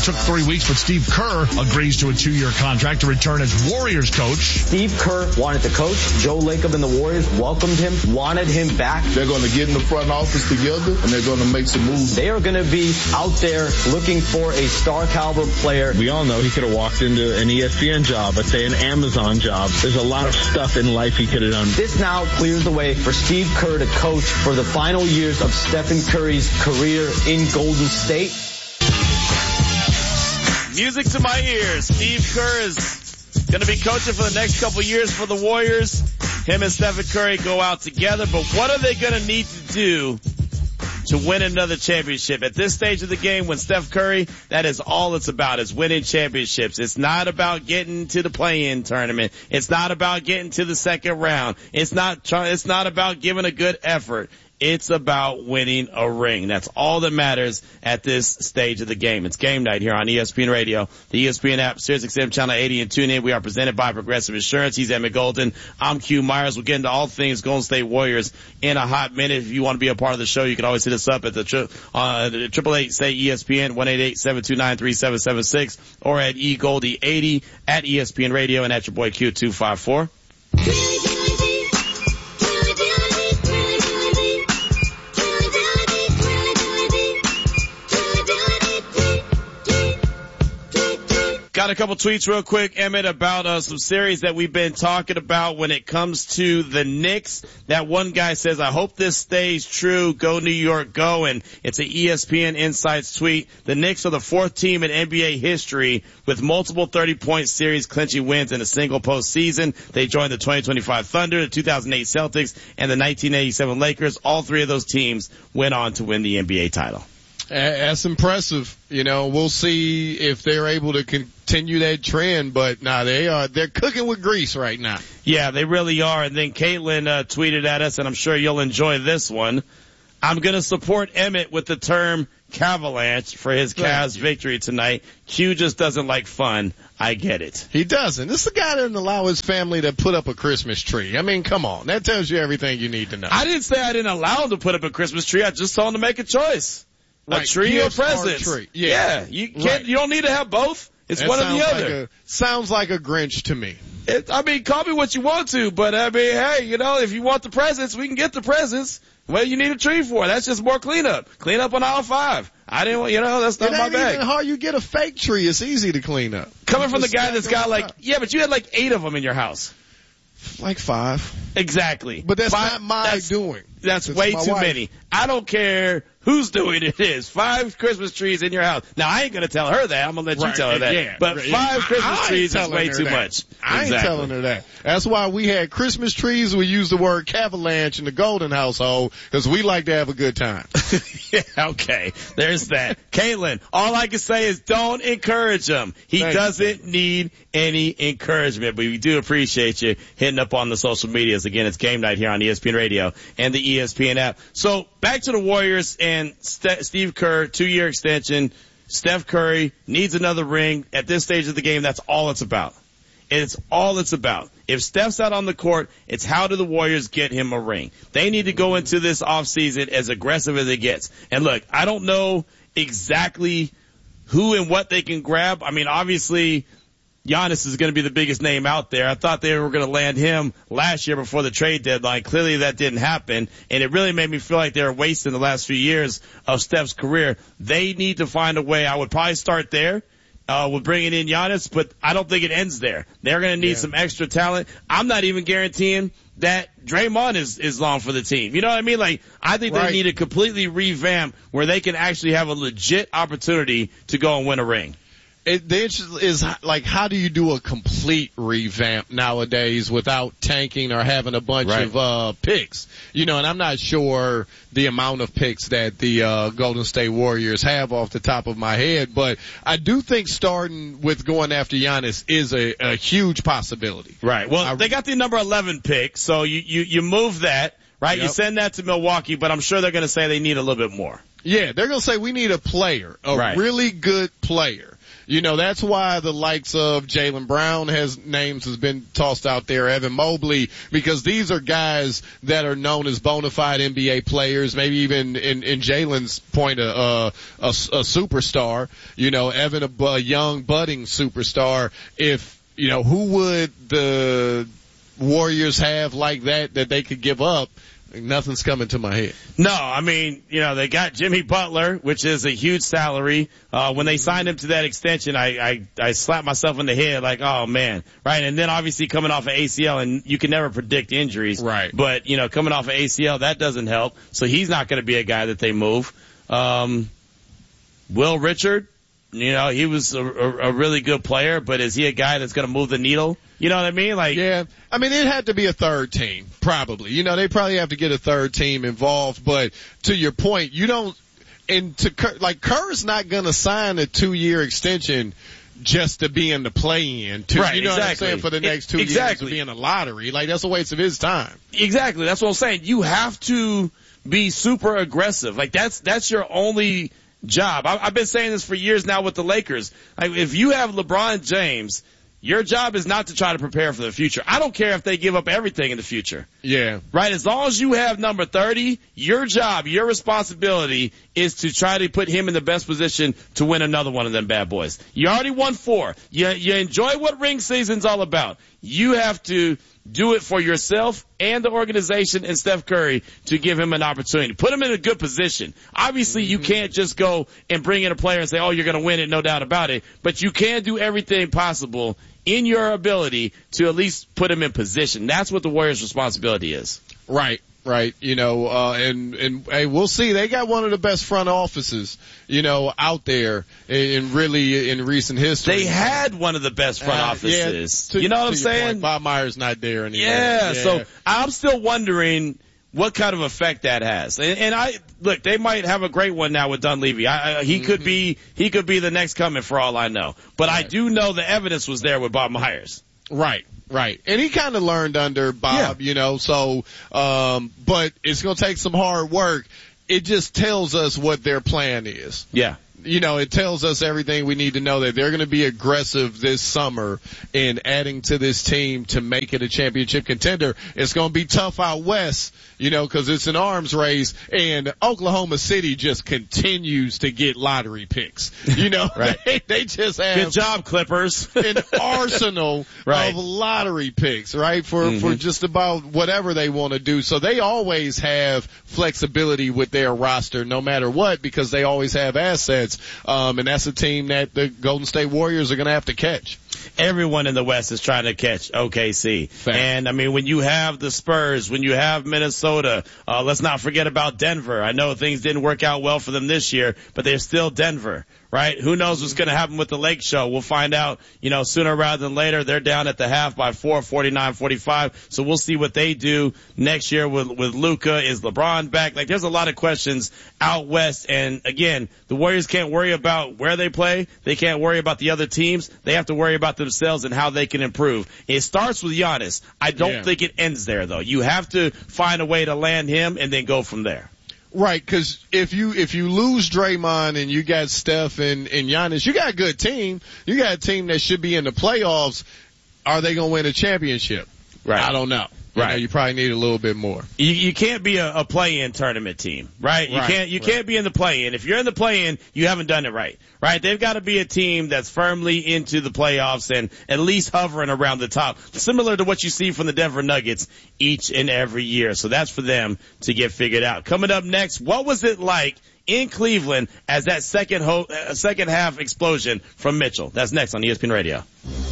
It took 3 weeks, but Steve Kerr agrees to a 2-year contract to return as Warriors coach. Steve Kerr wanted to coach. Joe Lacob and the Warriors welcomed him, wanted him back. They're going to get in the front office together, and they're going to make some moves. They are going to be out there looking for a star caliber player. We all know he could have walked into an ESPN job, let's say an Amazon job. There's a lot of stuff in life he could have done. This now clears the way for Steve Kerr to coach for the final years of Stephen Curry's career in Golden State. Music to my ears. Steve Kerr is going to be coaching for the next couple years for the Warriors. Him and Stephen Curry go out together, but what are they going to need to do to win another championship? At this stage of the game, when Steph Curry, that is all it's about, is winning championships. It's not about getting to the play-in tournament. It's not about getting to the second round. It's not about giving a good effort. It's about winning a ring. That's all that matters at this stage of the game. It's game night here on ESPN Radio, the ESPN app, SiriusXM Channel 80, and TuneIn. We are presented by Progressive Insurance. He's Emmett Golden. I'm Q Myers. We'll get into all things Golden State Warriors in a hot minute. If you want to be a part of the show, you can always hit us up at the 888-SAY-ESPN, 1-888-729-3776, or at eGoldie80 at ESPN Radio, and at your boy Q254. Got a couple tweets real quick, Emmett, about some series that we've been talking about when it comes to the Knicks. That one guy says, I hope this stays true. Go New York, go. And it's an ESPN Insights tweet. The Knicks are the 4th team in NBA history with multiple 30-point series clinching wins in a single postseason. They joined the 2025 Thunder, the 2008 Celtics, and the 1987 Lakers. All 3 of those teams went on to win the NBA title. That's impressive. You know, we'll see if they're able to continue that trend, but they're cooking with grease right now. Yeah, they really are. And then Caitlin tweeted at us, and I'm sure you'll enjoy this one. I'm going to support Emmett with the term Cavalanche for his Cavs victory tonight. Q just doesn't like fun. I get it. He doesn't. This is a guy that doesn't allow his family to put up a Christmas tree. I mean, come on. That tells you everything you need to know. I didn't say I didn't allow him to put up a Christmas tree. I just told him to make a choice. Right. A tree or presents. Tree. Yeah. You can't, right. You don't need to have both. It's that one or the other. Sounds like a Grinch to me. I mean, call me what you want to, but I mean, hey, you know, if you want the presents, we can get the presents. What do you need a tree for? That's just more cleanup. Clean up on aisle 5. I didn't want, that's not my bag. It ain't even hard. You get a fake tree. It's easy to clean up. Coming from the guy that's got but you had 8 of them in your house. Like 5. Exactly. But that's not my doing. That's way too many. I don't care whose doing it is. 5 Christmas trees in your house. Now, I ain't going to tell her that. I'm going to let you tell her that. Yeah, but 5 Christmas trees is way too much. I ain't telling her that. That's why we had Christmas trees. We used the word Cavalanche in the Golden household because we like to have a good time. Yeah, okay. There's that. Caitlin, all I can say is don't encourage him. He doesn't need any encouragement, but we do appreciate you hitting up on the social medias. Again, it's game night here on ESPN Radio and the ESPN app. So back to the Warriors and Steve Kerr, 2-year extension. Steph Curry needs another ring. At this stage of the game, that's all it's about. It's all it's about. If Steph's out on the court, it's how do the Warriors get him a ring. They need to go into this offseason as aggressive as it gets. And look, I don't know exactly who and what they can grab. I mean, obviously, Giannis is going to be the biggest name out there. I thought they were going to land him last year before the trade deadline. Clearly that didn't happen, and it really made me feel like they were wasting the last few years of Steph's career. They need to find a way. I would probably start there with bringing in Giannis, but I don't think it ends there. They're going to need some extra talent. I'm not even guaranteeing that Draymond is long for the team. You know what I mean? I think they need to completely revamp where they can actually have a legit opportunity to go and win a ring. The issue is, how do you do a complete revamp nowadays without tanking or having a bunch of picks? And I'm not sure the amount of picks that the Golden State Warriors have off the top of my head, but I do think starting with going after Giannis is a huge possibility. Right. Well, they got the number 11 pick, so you move that, right? Yep. You send that to Milwaukee, but I'm sure they're going to say they need a little bit more. Yeah, they're going to say we need a player, really good player. That's why the likes of Jaylen Brown has been tossed out there, Evan Mobley, because these are guys that are known as bona fide NBA players, maybe even in Jaylen's point, a superstar, Evan, a young budding superstar. Who would the Warriors have like that they could give up? Nothing's coming to my head. No, I mean, they got Jimmy Butler, which is a huge salary. When they signed him to that extension, I slapped myself in the head like, oh man, right? And then obviously coming off of ACL, and you can never predict injuries. Right. But, coming off of ACL, that doesn't help. So he's not going to be a guy that they move. Will Richard, he was a really good player, but is he a guy that's going to move the needle? You know what I mean? Yeah. I mean, it had to be a third team, probably. They probably have to get a third team involved, but to your point, Kerr's not going to sign a 2-year extension just to be in the play-in, right, you know exactly. what I'm saying, for the next 2 years to be in a lottery. That's a waste of his time. Exactly. That's what I'm saying. You have to be super aggressive. That's your only job. I've been saying this for years now with the Lakers. If you have LeBron James, your job is not to try to prepare for the future. I don't care if they give up everything in the future. Yeah. Right? As long as you have number 30, your job, your responsibility is to try to put him in the best position to win another one of them bad boys. You already won 4. You enjoy what ring season's all about. You have to do it for yourself and the organization and Steph Curry to give him an opportunity. Put him in a good position. Obviously, you can't just go and bring in a player and say, oh, you're going to win it, no doubt about it. But you can do everything possible in your ability to at least put him in position. That's what the Warriors' responsibility is. Right. And hey, we'll see. They got one of the best front offices, out there in recent history. They had one of the best front offices. You know what I'm saying? Bob Myers not there anymore. Yeah, so I'm still wondering what kind of effect that has. And look, they might have a great one now with Dunleavy. He could be the next coming for all I know. But I do know the evidence was there with Bob Myers. Right. And he kind of learned under Bob, so, but it's going to take some hard work. It just tells us what their plan is. Yeah. It tells us everything we need to know, that they're going to be aggressive this summer in adding to this team to make it a championship contender. It's going to be tough out west, because it's an arms race, and Oklahoma City just continues to get lottery picks. Right. They just have good job, Clippers. an arsenal of lottery picks, right? For just about whatever they want to do. So they always have flexibility with their roster, no matter what, because they always have assets. And that's a team that the Golden State Warriors are going to have to catch. Everyone in the West is trying to catch OKC. Fact. And I mean, when you have the Spurs, when you have Minnesota, let's not forget about Denver. I know things didn't work out well for them this year, but they're still Denver. Right? Who knows what's going to happen with the Lake Show? We'll find out, sooner rather than later. They're down at the half by 4, 49-45. So we'll see what they do next year with Luka. Is LeBron back? There's a lot of questions out west. And again, the Warriors can't worry about where they play. They can't worry about the other teams. They have to worry about themselves and how they can improve. It starts with Giannis. I don't think it ends there though. You have to find a way to land him and then go from there. Right, because if you lose Draymond and you got Steph and Giannis, you got a good team. You got a team that should be in the playoffs. Are they going to win a championship? Right. I don't know. Right. You probably need a little bit more. You can't be a play-in tournament team, right? You can't be in the play-in. If you're in the play-in, you haven't done it right. Right? They've got to be a team that's firmly into the playoffs and at least hovering around the top, similar to what you see from the Denver Nuggets each and every year. So that's for them to get figured out. Coming up next, what was it like in Cleveland as that second half explosion from Mitchell? That's next on ESPN Radio.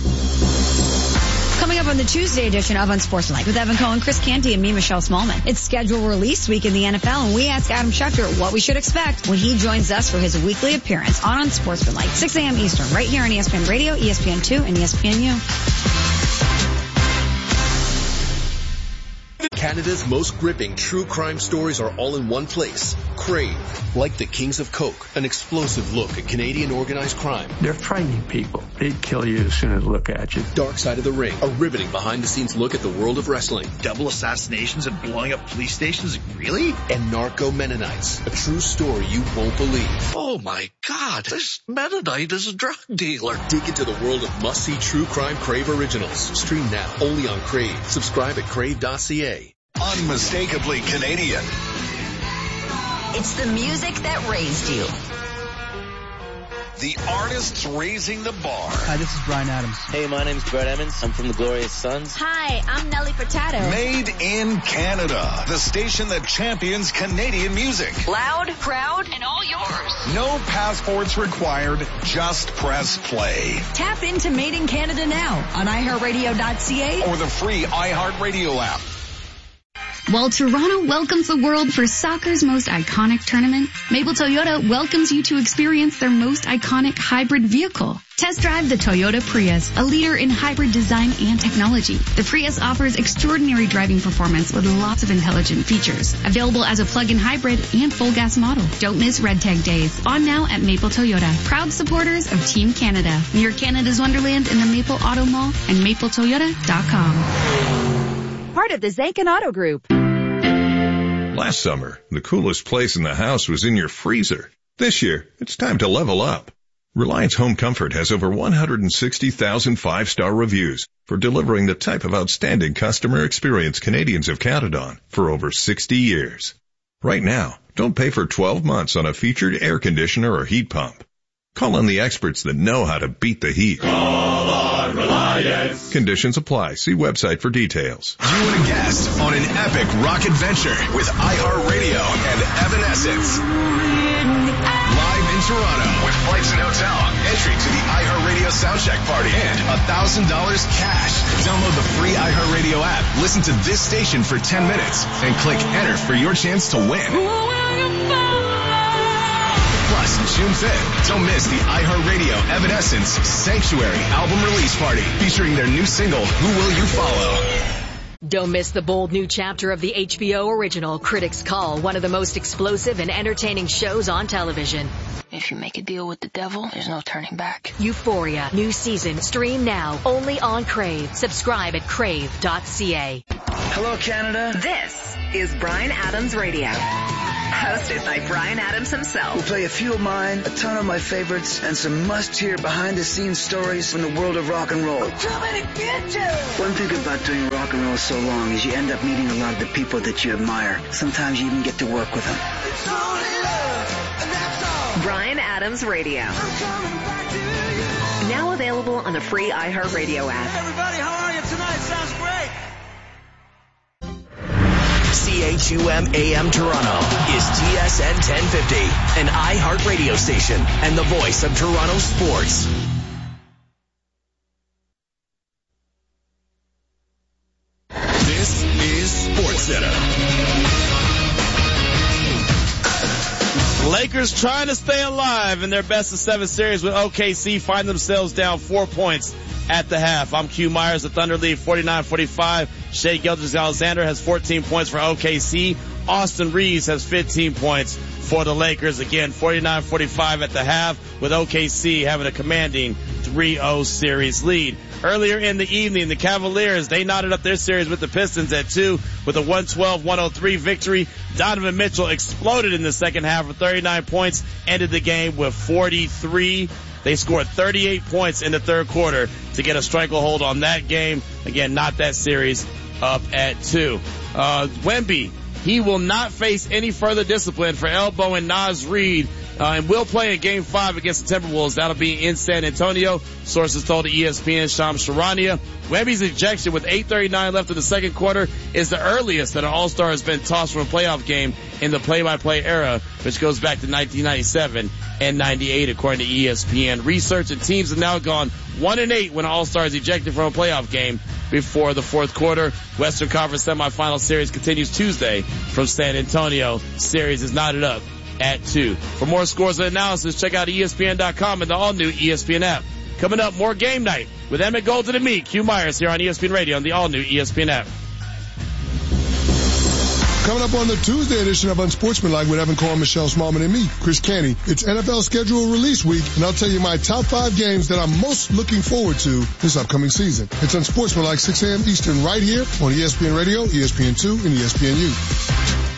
Coming up on the Tuesday edition of Unsportsmanlike with Evan Cohen, Chris Canty, and me, Michelle Smallman. It's schedule release week in the NFL, and we ask Adam Schefter what we should expect when he joins us for his weekly appearance on Unsportsmanlike, 6 a.m. Eastern, right here on ESPN Radio, ESPN2, and ESPNU. Canada's most gripping true crime stories are all in one place. Crave. Like the Kings of Coke, an explosive look at Canadian organized crime. They're frightening people. They'd kill you as soon as they look at you. Dark Side of the Ring, a riveting behind-the-scenes look at the world of wrestling. Double assassinations and blowing up police stations? Really? And Narco Mennonites, a true story you won't believe. Oh my God, this Mennonite is a drug dealer. Dig into the world of must-see true crime Crave originals. Stream now, only on Crave. Subscribe at crave.ca. Unmistakably Canadian. It's the music that raised you. The artists raising the bar. Hi, this is Bryan Adams. Hey, my name's Brett Emmons. I'm from the Glorious Sons. Hi, I'm Nelly Furtado. Made in Canada. The station that champions Canadian music. Loud, proud, and all yours. No passports required. Just press play. Tap into Made in Canada now on iHeartRadio.ca or the free iHeartRadio app. While Toronto welcomes the world for soccer's most iconic tournament, Maple Toyota welcomes you to experience their most iconic hybrid vehicle. Test drive the Toyota Prius, a leader in hybrid design and technology. The Prius offers extraordinary driving performance with lots of intelligent features. Available as a plug-in hybrid and full-gas model. Don't miss Red Tag Days. On now at Maple Toyota. Proud supporters of Team Canada. Near Canada's Wonderland in the Maple Auto Mall and mapletoyota.com. Part of the Zankin Auto Group. Last summer, the coolest place in the house was in your freezer. This year, it's time to level up. Reliance Home Comfort has over 160,000 five-star reviews for delivering the type of outstanding customer experience Canadians have counted on for over 60 years. Right now, don't pay for 12 months on a featured air conditioner or heat pump. Call on the experts that know how to beat the heat. Call on Reliance. Conditions apply. See website for details. You and a guest on an epic rock adventure with iHeartRadio and Evanescence. Live in Toronto with flights and hotel, entry to the iHeartRadio Soundcheck Party, and $1,000 cash. Download the free iHeartRadio app, listen to this station for 10 minutes, and click enter for your chance to win. Plus, June 5th, don't miss the iHeartRadio Evanescence Sanctuary album release party featuring their new single, Who Will You Follow? Don't miss the bold new chapter of the HBO original, Critics Call, one of the most explosive and entertaining shows on television. If you make a deal with the devil, there's no turning back. Euphoria, new season, stream now, only on Crave. Subscribe at crave.ca. Hello, Canada. This is Bryan Adams Radio. Hosted by Bryan Adams himself. We'll play a few of mine, a ton of my favorites, and some must-hear behind-the-scenes stories from the world of rock and roll. I'm coming to get you! One thing about doing rock and roll so long is you end up meeting a lot of the people that you admire. Sometimes you even get to work with them. It's only love, and that's all. Bryan Adams Radio. I'm coming back to you. Now available on the free iHeartRadio app. Hey everybody, how are you tonight? Sounds great. CHUM AM Toronto is TSN 1050, an iHeart radio station and the voice of Toronto sports. This is SportsCenter. Lakers trying to stay alive in their best of 7 series with OKC find themselves down 4 points at the half. I'm Q Myers. The Thunder lead 49-45. Shai Gilgeous-Alexander has 14 points for OKC. Austin Reeves has 15 points for the Lakers. Again, 49-45 at the half with OKC having a commanding 3-0 series lead. Earlier in the evening, the Cavaliers, they knotted up their series with the Pistons at 2 with a 112-103 victory. Donovan Mitchell exploded in the second half with 39 points, ended the game with 43. They scored 38 points in the third quarter to get a stranglehold on that game. Again, not that series up at 2. Wemby, he will not face any further discipline for elbowing Naz Reid, and will play in Game 5 against the Timberwolves. That'll be in San Antonio. Sources told ESPN Shams Charania. Wemby's ejection with 8:39 left in the second quarter is the earliest that an All-Star has been tossed from a playoff game in the play-by-play era, which goes back to 1997 and 98, according to ESPN research. And teams have now gone 1-8 when an All-Star is ejected from a playoff game before the fourth quarter. Western Conference semifinal series continues Tuesday from San Antonio. Series is knotted up at 2. For more scores and analysis, check out ESPN.com and the all-new ESPN app. Coming up, more Game Night with Emmett Golden and me, Q Myers, here on ESPN Radio and the all-new ESPN app. Coming up on the Tuesday edition of Unsportsmanlike with Evan Cohen, Michelle Smallman, and me, Chris Canty, it's NFL schedule release week, and I'll tell you my top 5 games that I'm most looking forward to this upcoming season. It's Unsportsmanlike, 6 a.m. Eastern, right here on ESPN Radio, ESPN2, and ESPNU.